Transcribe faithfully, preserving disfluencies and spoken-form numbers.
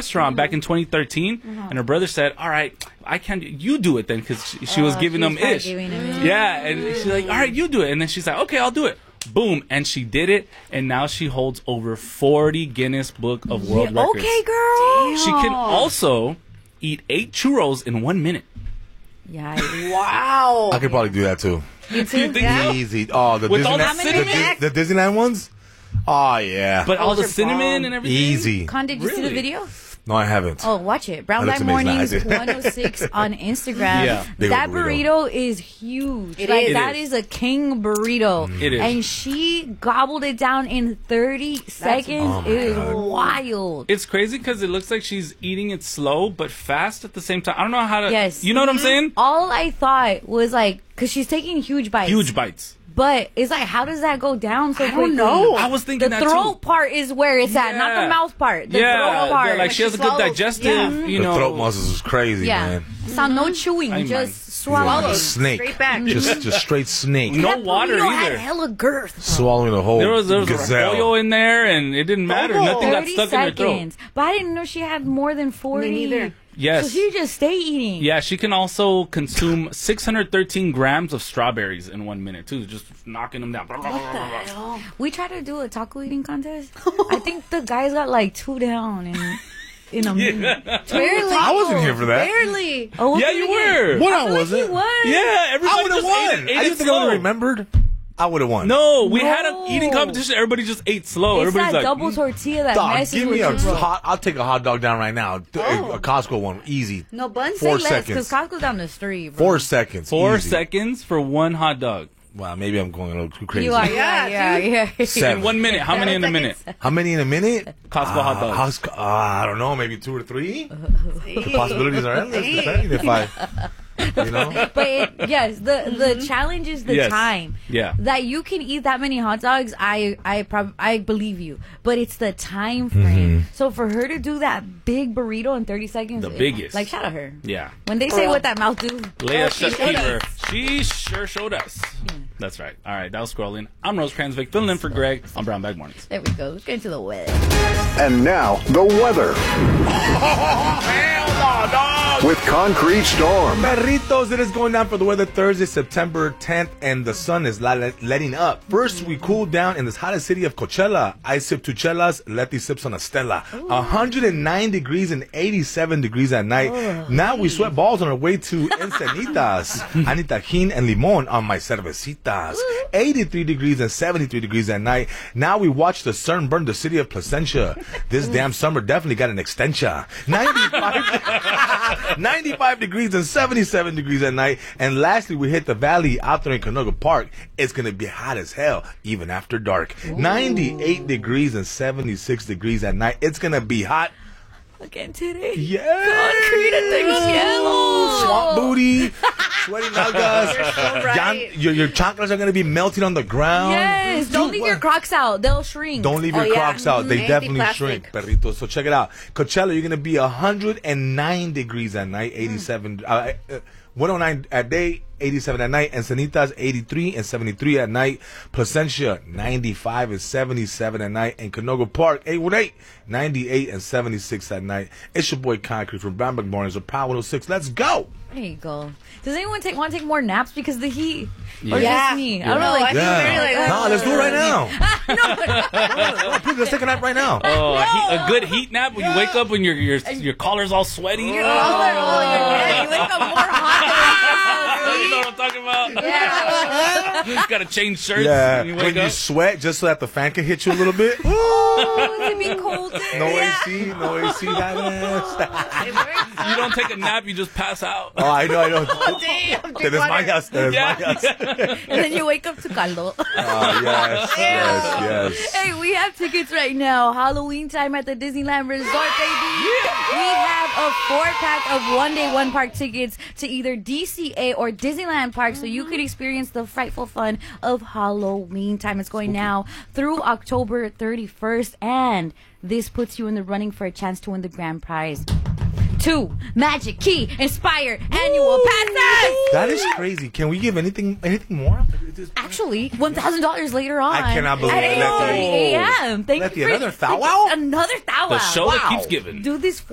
restaurant Mm-hmm. back in twenty thirteen, Mm-hmm. and her brother said, "All right, I can't. You do it then," because she, she was Oh, giving she them was probably ish. giving him ish. Yeah, and she's like, "All right, you do it," and then she's like, "Okay, I'll do it." Boom, and she did it, and now she holds over forty Guinness Book of World Yeah, Records. okay, girl. She can also eat eight churros in one minute. Yeah. Wow. I could probably do that too. You too? You think Yeah. so? Easy. Oh, the With all Disneyland, that the, cinnamon? Dis- the Disneyland ones. Oh yeah. But all Those the are cinnamon bomb. and everything. Easy. Con, did you see the Really? video? No, I haven't. Oh, watch it. Brown That Bag looks amazing. Mornings I did. one oh six on Instagram. Yeah. Big That old burrito. burrito. is huge. It like is. that It is. is. a king burrito. It is. And she gobbled it down in thirty seconds. oh my it is God. wild. It's crazy because it looks like she's eating it slow but fast at the same time. I don't know how to. Yes. You know what I'm saying? All I thought was like, because she's taking huge bites. Huge bites. But it's like, how does that go down so I don't quickly? know. I was thinking The that throat too. part is where it's at, not Yeah. the mouth part. The yeah, throat part. yeah, like she has a good swallows. digestive. Yeah. You the know, throat muscles is crazy, yeah. man. So no chewing, Ay, just Yeah, swallowing. like a snake. Straight back. Just, just straight snake. No That water burrito had either. hella girth. Swallowing the whole There was there was gazelle. pollo in there, and it didn't matter. Oh. Nothing got thirty stuck in her throat. seconds. But I didn't know she had more than forty. Me neither. Yes. So she just stay eating. Yeah, she can also consume six hundred thirteen grams of strawberries in one minute too, just knocking them down. We tried to do a taco eating contest. I think the guys got like two down in in a minute. Barely. I wasn't here for that. Barely. Oh, Yeah, you were. What I I feel like wasn't. he was. Yeah, everybody I would have just ate won. it- ate I it didn't think I would slow. have remembered. I would have won. No, we had No. an eating competition. Everybody just ate slow. It's Everybody's that like, double mm. tortilla that Dog, messes give with me a you, bro. hot. I'll take a hot dog down right now. Th- Oh. A Costco one, easy. No buns. Four Say less, because seconds. Costco's down the street, bro. Four seconds. four easy. seconds for one hot dog. Wow, maybe I'm going a little too crazy. You are, yeah, Yeah, yeah, yeah. Seven. In one minute. How many in a minute? How many in a minute? Costco hot dogs. Costco, uh, I don't know, maybe two or three. The possibilities are endless. Depending if I, you know. But it, yes, the the challenge is the Yes. time. Yeah. That you can eat that many hot dogs, I I prob- I believe you. But it's the time frame. So for her to do that big burrito in thirty seconds, The it- biggest. like shout out her. Yeah. When they say what that mouth do, Leia she Chef showed Keeper. She sure showed us. That's right. All right, that was scrolling. I'm Rose Kransvik, filling in for Greg on Brown Bag Mornings. there we go. Let's get into the weather. And now, the weather Hell no, dog. with Concrete Storm. Perritos, it is going down for the weather Thursday, September tenth, and the sun is la- letting up. First, we cool down in this hottest city of Coachella. I sip two chelas, Letty sips on a Stella. one hundred nine degrees and eighty-seven degrees at night. Now we sweat balls on our way to Encinitas. I need tajin and limon on my cervecitas. eighty-three degrees and seventy-three degrees at night. Now we watch the sun burn the city of Placentia. This damn summer definitely got an extension. ninety-five, ninety-five degrees and seventy-seven degrees at night. And lastly, we hit the valley out there in Canoga Park. It's going to be hot as hell, even after dark. ninety-eight degrees and seventy-six degrees at night. It's going to be hot. Again today. Yeah. Concrete and things yellow. Swamp booty, sweaty nalgas. You're so right. Yan- your, your chocolates are going to be melting on the ground. Yes. Don't Dude, leave what- your Crocs out. They'll shrink. Don't leave Oh, your yeah. Crocs out. They Mhm. definitely Anti-plastic. shrink, perritos. So check it out. Coachella, you're going to be one hundred nine degrees at night, eighty-seven, uh, uh, one oh nine at day, eighty-seven at night. Encinitas, eighty-three and seventy-three at night. Placentia, ninety-five and seventy-seven at night. And Canoga Park, eight one eight, ninety-eight and seventy-six at night. It's your boy Concrete from Brown Bag Mornings of Power one oh six. Let's go. There you go. Does anyone take want to take more naps because of the heat? Or Yeah. just me? I don't No, know. Like, I think very like, no, let's do it right now. no. No, please, let's take a nap right now. Oh, a, heat, a good heat nap when you wake up when your your your collar's all sweaty. Oh, yeah, you wake up more hot You know what I'm talking about? than yeah. Got to change shirts Yeah, when you wake when you up. sweat, just so that the fan can hit you a little bit. Oh, to be cold. No A C, no A C, that ass. it works. You don't take a nap, you just pass out. Oh, I know, I know. Damn. Te desmayas, te Yeah. desmayas. And then you wake up to caldo. Oh, yes, yes, yes. Hey, we have tickets right now. Halloween time at the Disneyland Resort, baby. We have a four pack of one day, one park tickets to either D C A or Disneyland Park so you could experience the frightful fun of Halloween time. It's going now through October thirty-first, and this puts you in the running for a chance to win the grand prize. Two Magic Key Inspired annual passes. That is crazy. Can we give anything anything more? Actually, one thousand dollars later on. I cannot believe at it. eight thirty a.m. Thank Letty, you for another thou thank you- wow? Another thou The wow. show that Wow. keeps giving. Do this